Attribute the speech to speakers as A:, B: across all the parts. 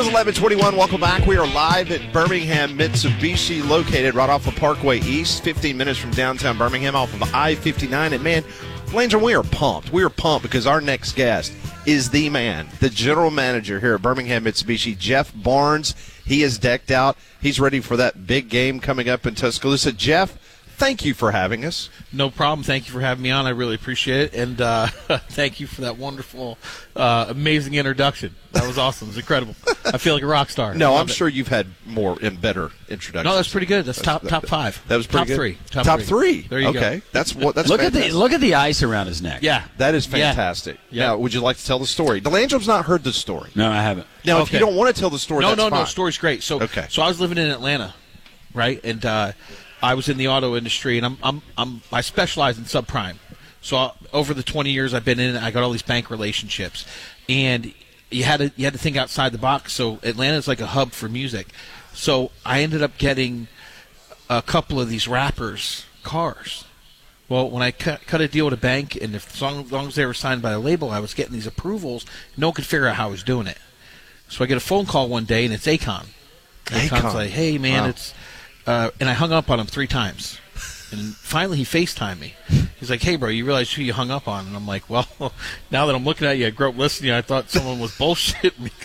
A: is 11:21. Welcome back. We are live at Birmingham Mitsubishi, located right off of Parkway East, 15 minutes from downtown Birmingham, off of I-59. And, man, Langer, we are pumped. We are pumped because our next guest is the man, the general manager here at Birmingham Mitsubishi, Jeff Barnes. He is decked out. He's ready for that big game coming up in Tuscaloosa. Jeff, thank you for having us.
B: No problem. Thank you for having me on. I really appreciate it. And thank you for that wonderful, amazing introduction. That was awesome. It was incredible. I feel like a rock star.
A: No, I'm sure you've had more and better introductions.
B: No, that's pretty good. That's top five.
A: That was pretty
B: good.
A: Top three. Top three.
B: There you go.
A: Okay. That's
C: look
A: fantastic.
C: at the ice around his neck.
B: Yeah.
A: That is fantastic.
B: Yeah.
A: Now, would you like to tell the story? DeLangelo's not heard the story.
C: No, I haven't.
A: Now, if you don't want to tell the story, that's fine.
B: No, story's great. So I was living in Atlanta, right? And I was in the auto industry, and I specialize in subprime. So over the 20 years I've been in it, I got all these bank relationships, and you had to think outside the box. So Atlanta is like a hub for music. So I ended up getting a couple of these rappers' cars. Well, when I cut a deal with a bank, and as long as they were signed by a label, I was getting these approvals. No one could figure out how I was doing it. So I get a phone call one day, and it's Akon. Akon's like, "Hey, man,
A: wow.
B: it's..." and I hung up on him 3 times. And finally, he FaceTimed me. He's like, "Hey, bro, you realize who you hung up on?" And I'm like, "Well, now that I'm looking at you, I grew up listening. I thought someone was bullshitting me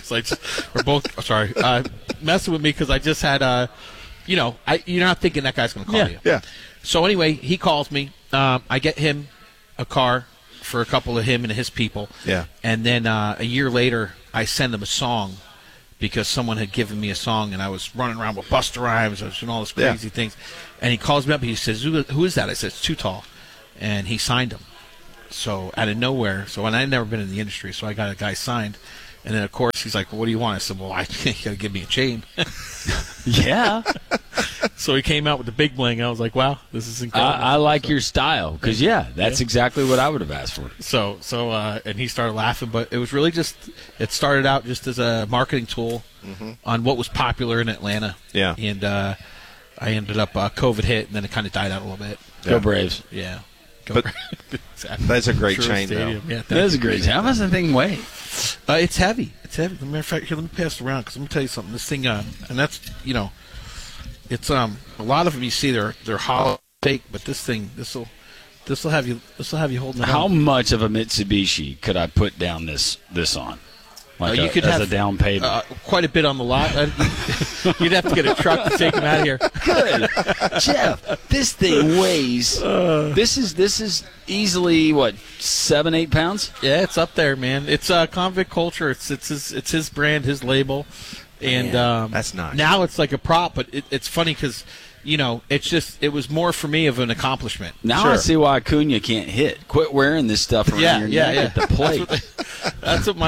B: messing with me because I just had, you're not thinking that guy's going to call you."
A: Yeah.
B: So anyway, he calls me. I get him a car for a couple of him and his people.
A: Yeah.
B: And then a year later, I send him a song because someone had given me a song, and I was running around with Busta Rhymes. I was doing all these crazy things. And he calls me up, and he says, who is that? I said, "It's Too Tall." And he signed him. So out of nowhere, and I'd never been in the industry, so I got a guy signed. And then, of course, he's like, "Well, what do you want?" I said, "Well, you got to give me a chain."
C: Yeah.
B: So he came out with the big bling. I was like, "Wow, this is incredible."
C: I like your style because, that's exactly what I would have asked for.
B: So, and he started laughing, but it was really it started out just as a marketing tool on what was popular in Atlanta.
A: Yeah.
B: And I ended up, COVID hit, and then it kind of died out a little bit.
C: Go Braves.
B: Yeah.
A: But
B: exactly.
A: that's a great
B: True
A: chain,
B: Stadium.
A: though.
B: Yeah,
C: That is a great chain. How much does the thing weigh?
B: It's heavy. It's heavy. As a matter of fact, here, let me pass it around because let me tell you something. This thing, and that's, it's a lot of them you see they're hollow, fake, but this thing, this will have you holding it
C: How
B: on.
C: much of a Mitsubishi could I put down this on? Like
B: you could have
C: a down payment.
B: Quite a bit on the lot. You'd have to get a truck to take them out of here.
C: Good, Jeff. This thing weighs. This is easily what 7-8 pounds.
B: Yeah, it's up there, man. It's convict culture. It's his brand, his label, and
A: that's nice.
B: Now it's like a prop, but it's funny because it was more for me of an accomplishment.
C: Now I see why Acuna can't hit. Quit wearing this stuff around your neck at the plate.
B: That's what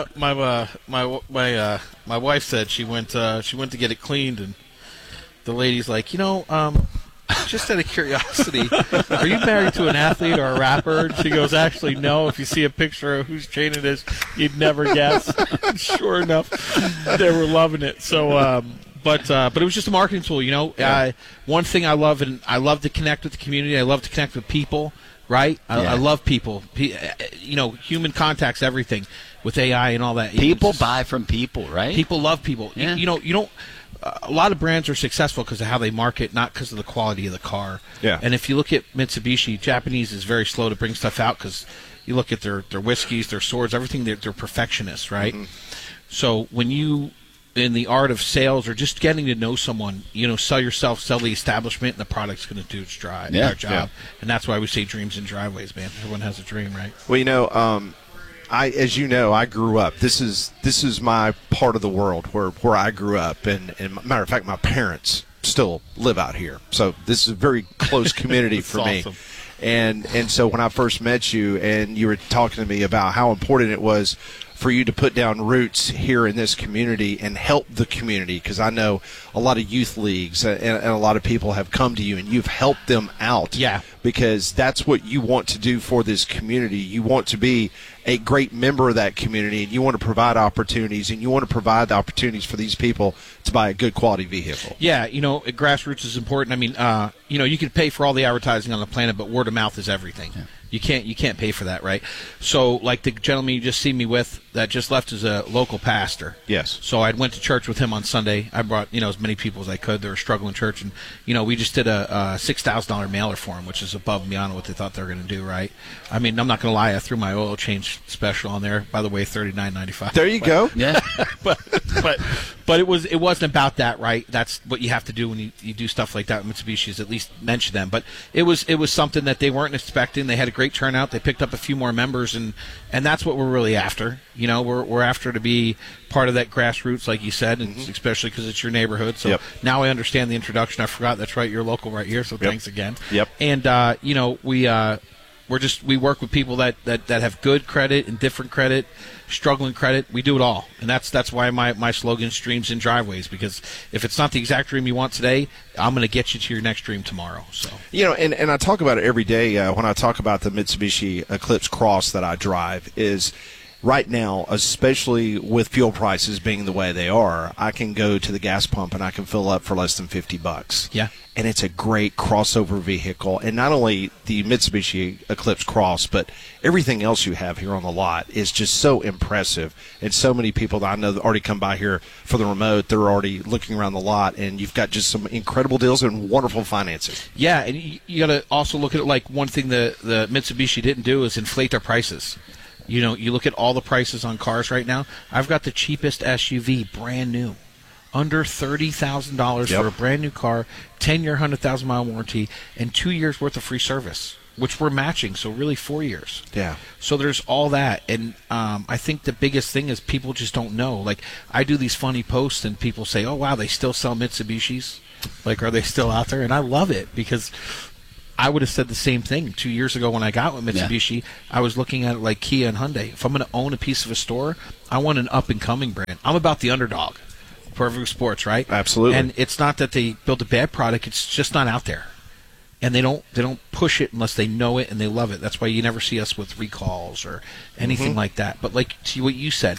B: my wife said. She went to get it cleaned, and the lady's like, just out of curiosity, are you married to an athlete or a rapper? And she goes, "Actually, no. If you see a picture of whose chain it is, you'd never guess." Sure enough, they were loving it. So, but it was just a marketing tool, One thing I love, and I love to connect with the community. I love to connect with people. Right? I love people. Human contact's everything with AI and all that.
C: People buy from people, right?
B: People love people.
C: Yeah.
B: You don't. A lot of brands are successful because of how they market, not because of the quality of the car.
A: Yeah.
B: And if you look at Mitsubishi, Japanese is very slow to bring stuff out because you look at their whiskeys, their swords, everything. They're perfectionists, right? Mm-hmm. So when you, in the art of sales or just getting to know someone, sell yourself, sell the establishment, and the product's going to do its job.
A: Yeah.
B: And that's why we say dreams in driveways, man. Everyone has a dream, right?
A: Well, I grew up. This is my part of the world where I grew up, and matter of fact, my parents still live out here. So this is a very close community for
B: awesome.
A: me. And so when I first met you, and you were talking to me about how important it was for you to put down roots here in this community and help the community, because I know a lot of youth leagues and a lot of people have come to you and you've helped them out.
B: Yeah.
A: Because that's what you want to do for this community. You want to be a great member of that community, and you want to provide opportunities, and you want to provide the opportunities for these people to buy a good quality vehicle.
B: Yeah, grassroots is important. I mean, you can pay for all the advertising on the planet, but word of mouth is everything. Yeah. You can't pay for that, right? So, like the gentleman you just see me with that just left is a local pastor.
A: Yes.
B: So I went to church with him on Sunday. I brought as many people as I could. They were struggling church, and we just did a $6,000 mailer for him, which is above and beyond what they thought they were going to do, right? I mean, I'm not going to lie. I threw my oil change special on there. By the way, $39.95.
A: There you go.
C: Yeah.
B: but it wasn't about that, right? That's what you have to do when you do stuff like that. Mitsubishi is at least mention them. But it was something that they weren't expecting. They had a great turnout. They picked up a few more members, and that's what we're really after. We're after to be part of that grassroots, like you said, and especially because it's your neighborhood. So now I understand the introduction. I forgot. That's right. You're local right here. So thanks again.
A: Yep.
B: And we work with people that have good credit, indifferent credit, struggling credit. We do it all, and that's why my slogan is Dreams in Driveways, because if it's not the exact dream you want today, I'm going to get you to your next dream tomorrow. So
A: and I talk about it every day when I talk about the Mitsubishi Eclipse Cross that I drive is. Right now, especially with fuel prices being the way they are, I can go to the gas pump and I can fill up for less than $50.
B: Yeah.
A: And it's a great crossover vehicle. And not only the Mitsubishi Eclipse Cross, but everything else you have here on the lot is just so impressive. And so many people that I know that already come by here for the remote, they're already looking around the lot, and you've got just some incredible deals and wonderful financing.
B: Yeah, and you got to also look at it like one thing the Mitsubishi didn't do is inflate their prices. You look at all the prices on cars right now. I've got the cheapest SUV, brand new, under $30,000 for a brand new car, 10-year, 100,000-mile warranty, and 2 years worth of free service, which we're matching. So really 4 years.
A: Yeah.
B: So there's all that, and I think the biggest thing is people just don't know. Like I do these funny posts, and people say, "Oh wow, they still sell Mitsubishis? Like, are they still out there?" And I love it because I would have said the same thing 2 years ago when I got with Mitsubishi. Yeah. I was looking at it like Kia and Hyundai. If I'm going to own a piece of a store, I want an up-and-coming brand. I'm about the underdog. Perfect Sports, right?
A: Absolutely.
B: And it's not that they built a bad product. It's just not out there. And they don't push it unless they know it and they love it. That's why you never see us with recalls or anything like that. But like to what you said,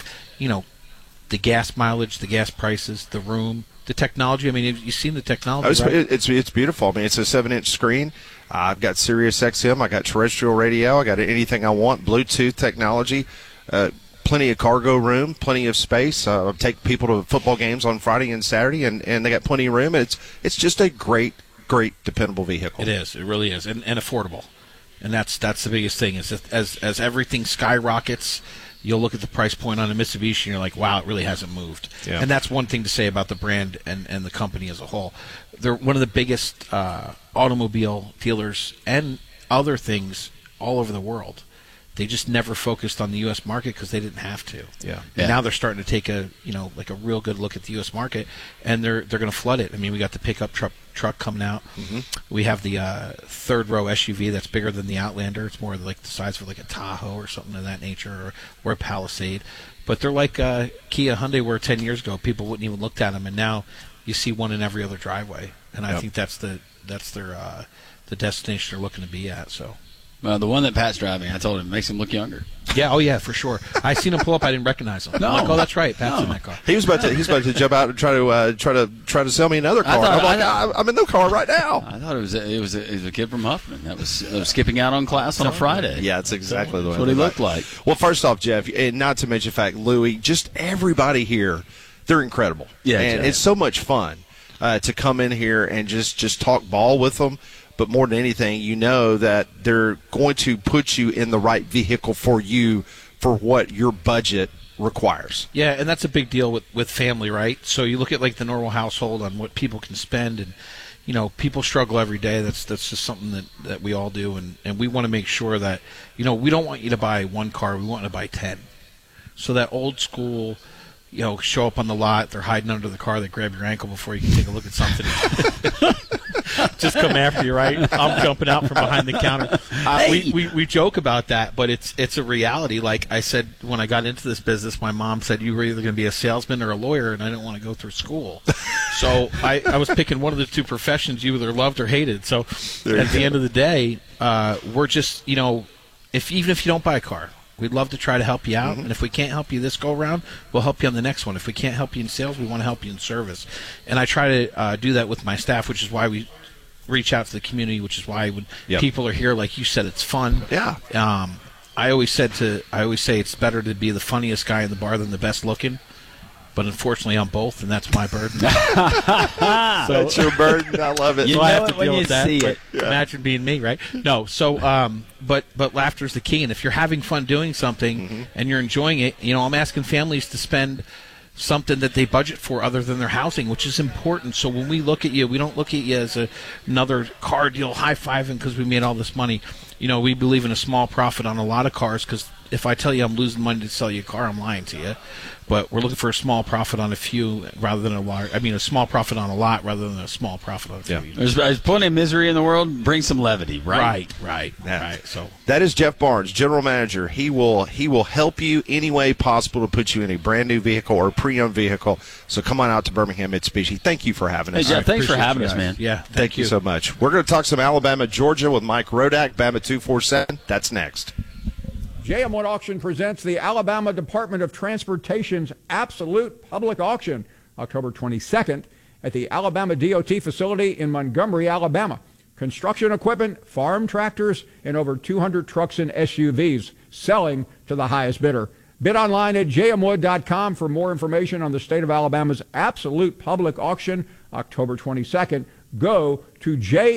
B: the gas mileage, the gas prices, the room, the technology. I mean, you've seen the technology, right?
A: It's beautiful. I mean, it's a 7-inch screen. I've got Sirius XM. I got terrestrial radio. I got anything I want. Bluetooth technology. Plenty of cargo room. Plenty of space. I take people to football games on Friday and Saturday, and they got plenty of room. And it's just a great, dependable vehicle.
B: It is. It really is, and affordable. And that's the biggest thing. Is that as everything skyrockets, you'll look at the price point on a Mitsubishi and you're like, wow, it really hasn't moved. Yeah. And that's one thing to say about the brand and the company as a whole. They're one of the biggest automobile dealers and other things all over the world. They just never focused on the U.S. market because they didn't have to.
A: Yeah.
B: And now they're starting to take a real good look at the U.S. market, and they're going to flood it. I mean, we got the pickup truck coming out. Mm-hmm. We have the third row SUV that's bigger than the Outlander. It's more like the size of like a Tahoe or something of that nature, or a Palisade. But they're like Kia, Hyundai were 10 years ago. People wouldn't even looked at them, and now you see one in every other driveway. And I think that's their the destination they're looking to be at. So.
C: Well, the one that Pat's driving, I told him, makes him look younger.
B: Yeah, oh yeah, for sure. I seen him pull up. I didn't recognize him.
C: No,
B: I'm like, oh, that's right. Pat's in that car.
A: He was about to jump out and try to sell me another car. I'm in the car right now.
C: I thought it was a kid from Huffman that was skipping out on class on a Friday.
A: Yeah, it's exactly the way.
C: That's what he looked like.
A: Well, first off, Jeff, and not to mention the fact, Louie, just everybody here, they're incredible.
C: Yeah,
A: and it's so much fun to come in here and just talk ball with them. But more than anything, you know that they're going to put you in the right vehicle for you for what your budget requires.
B: Yeah, and that's a big deal with family, right? So you look at like the normal household on what people can spend, and people struggle every day. That's just something that we all do, and we want to make sure that we don't want you to buy one car. We want you to buy 10. So that old school, show up on the lot, they're hiding under the car, they grab your ankle before you can take a look at something. Just come after you, right? I'm jumping out from behind the counter. We joke about that, but it's a reality. Like I said, when I got into this business, my mom said you were either going to be a salesman or a lawyer, and I didn't want to go through school. So I was picking one of the two professions you either loved or hated. So at the end of the day, we're just, even if you don't buy a car, We'd love to try to help you out, and if we can't help you this go-around, we'll help you on the next one. If we can't help you in sales, we want to help you in service. And I try to do that with my staff, which is why we reach out to the community, which is why when people are here, like you said, it's fun.
A: Yeah.
B: I always say it's better to be the funniest guy in the bar than the best looking. But unfortunately, I'm both, and that's my burden.
A: That's your burden. I love it.
C: You
B: so
C: know
B: I have
C: it
B: to
C: when
B: deal
C: you
B: with that.
C: see
B: But
C: it.
B: imagine being me, right? No. So, but laughter's the key, and if you're having fun doing something and you're enjoying it, I'm asking families to spend something that they budget for other than their housing, which is important. So when we look at you, we don't look at you as another car deal high-fiving because we made all this money. We believe in a small profit on a lot of cars, because if I tell you I'm losing money to sell you a car, I'm lying to you. But we're looking for a small profit on a few rather than a small profit on a lot rather than a small profit on a few.
C: There's plenty of misery in the world. Bring some levity, right?
B: Right. So
A: that is Jeff Barnes, General Manager. He will help you any way possible to put you in a brand new vehicle or a pre-owned vehicle. So come on out to Birmingham Mitsubishi. Thank you for having us.
C: Hey, Jeff, thanks for having us, man.
B: Yeah,
A: thank you so much. We're going to talk some Alabama, Georgia with Mike Rodak, Bama 247. That's next.
D: JM Wood Auction presents the Alabama Department of Transportation's Absolute Public Auction, October 22nd at the Alabama DOT facility in Montgomery, Alabama. Construction equipment, farm tractors, and over 200 trucks and SUVs selling to the highest bidder. Bid online at jmwood.com for more information on the state of Alabama's Absolute Public Auction, October 22nd. Go to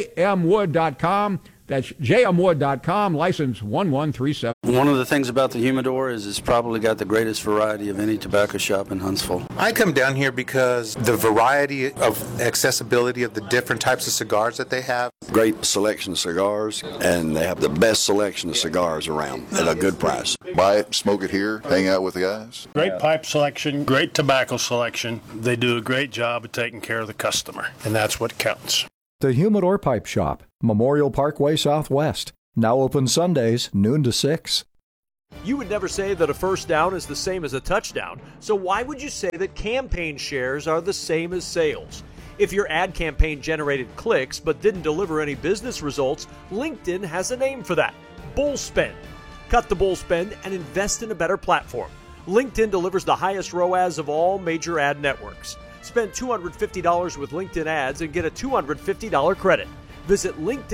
D: jmwood.com. That's jmwood.com, license 1137.
E: One of the things about the Humidor is it's probably got the greatest variety of any tobacco shop in Huntsville.
F: I come down here because the variety of accessibility of the different types of cigars that they have.
G: Great selection of cigars, and they have the best selection of cigars around at a good price.
H: Buy it, smoke it here, hang out with the guys.
I: Great pipe selection, great tobacco selection. They do a great job of taking care of the customer, and that's what counts.
J: The Humidor Pipe Shop, Memorial Parkway Southwest. Now open Sundays, noon to 6.
K: You would never say that a first down is the same as a touchdown, so why would you say that campaign shares are the same as sales? If your ad campaign generated clicks but didn't deliver any business results, LinkedIn has a name for that: bull spend. Cut the bull spend and invest in a better platform. LinkedIn delivers the highest ROAS of all major ad networks. Spend $250 with LinkedIn ads and get a $250 credit. Visit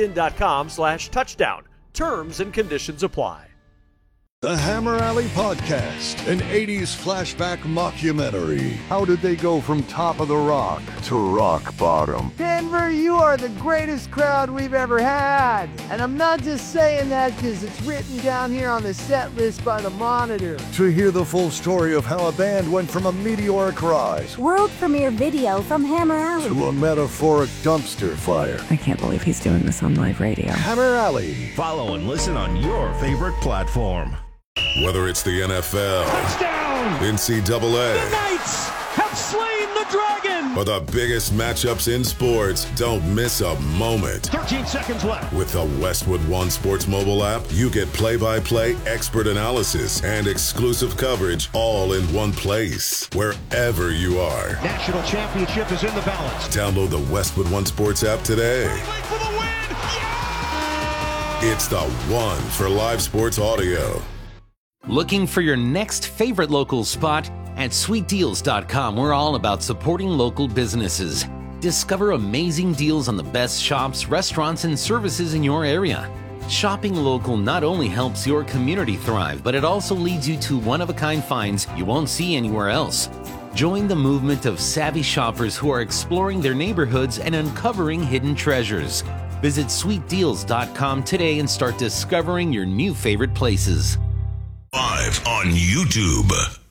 K: linkedin.com/touchdown. Terms and conditions apply.
L: The Hammer Alley Podcast, an 80s flashback mockumentary. How did they go from top of the rock to rock bottom?
M: Denver, you are the greatest crowd we've ever had. And I'm not just saying that because it's written down here on the set list by the Monitor.
L: To hear the full story of how a band went from a meteoric rise,
N: world premiere video from Hammer Alley,
L: to a metaphoric dumpster fire.
O: I can't believe he's doing this on live radio.
L: Hammer Alley.
P: Follow and listen on your favorite platform.
Q: Whether it's the NFL,
R: touchdown,
Q: NCAA,
R: the Knights have slain the dragon,
Q: or the biggest matchups in sports, don't miss a moment.
R: 13 seconds left.
Q: With the Westwood One Sports mobile app, you get play-by-play expert analysis and exclusive coverage all in one place, wherever you are.
R: National championship is in the balance.
Q: Download the Westwood One Sports app today.
R: For the win. Yeah!
Q: It's the one for live sports audio.
S: Looking for your next favorite local spot? At sweetdeals.com, we're all about supporting local businesses. Discover amazing deals on the best shops, restaurants, and services in your area. Shopping local not only helps your community thrive, but it also leads you to one-of-a-kind finds you won't see anywhere else. Join the movement of savvy shoppers who are exploring their neighborhoods and uncovering hidden treasures. Visit sweetdeals.com today and start discovering your new favorite places.
P: Live on YouTube.